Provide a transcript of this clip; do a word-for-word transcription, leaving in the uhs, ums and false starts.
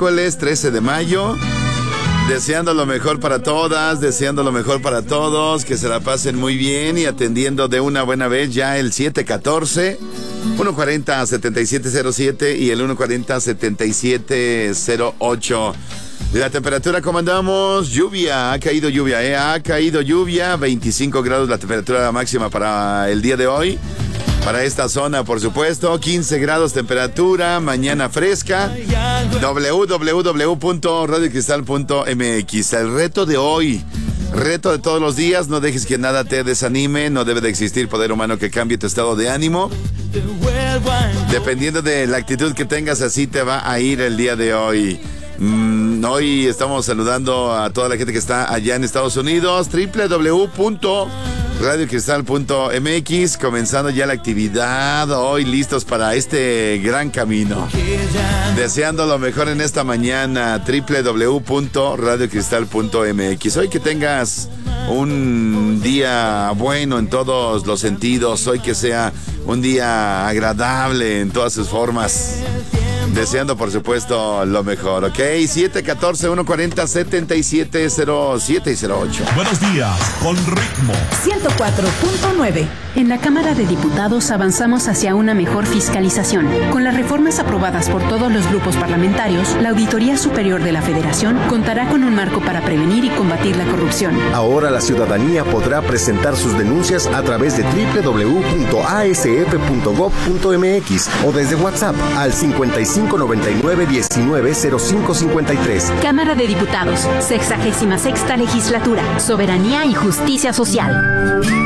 miércoles trece de mayo. Deseando lo mejor para todas, deseando lo mejor para todos, que se la pasen muy bien y atendiendo de una buena vez ya el siete uno cuatro, uno cuarenta, setenta y siete cero siete y el uno cuarenta, setenta y siete cero ocho. La temperatura, ¿cómo andamos? Lluvia, ha caído lluvia, ¿eh? Ha caído lluvia, veinticinco grados la temperatura máxima para el día de hoy. Para esta zona, por supuesto, quince grados temperatura, mañana fresca. doble u doble u doble u punto radio cristal punto m x. El reto de hoy, reto de todos los días, no dejes que nada te desanime, no debe de existir poder humano que cambie tu estado de ánimo. Dependiendo de la actitud que tengas, así te va a ir el día de hoy. Mm, hoy estamos saludando a toda la gente que está allá en Estados Unidos, doble u doble u doble u punto radio cristal punto m x, comenzando ya la actividad, hoy listos para este gran camino. Deseando lo mejor en esta mañana, doble u doble u doble u punto radio cristal punto m x. Hoy que tengas un día bueno en todos los sentidos, hoy que sea un día agradable en todas sus formas. Deseando, por supuesto, lo mejor, ¿ok? siete uno cuatro, uno cuarenta, setenta y siete cero siete y cero ocho. Buenos días, con ritmo. ciento cuatro punto nueve. En la Cámara de Diputados avanzamos hacia una mejor fiscalización. Con las reformas aprobadas por todos los grupos parlamentarios, la Auditoría Superior de la Federación contará con un marco para prevenir y combatir la corrupción. Ahora la ciudadanía podrá presentar sus denuncias a través de doble u doble u doble u punto a s f punto gob punto m x o desde WhatsApp al cincuenta y cinco noventa y nueve diecinueve cero cinco cincuenta y tres. Cámara de Diputados, sexagésima sexta legislatura, Soberanía y Justicia Social.